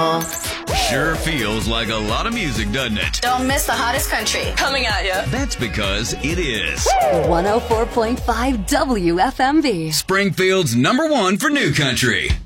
Sure feels like a lot of music, doesn't it? Don't miss the hottest country coming at you. That's because it is 104.5 WFMB. Springfield's #1 for new country.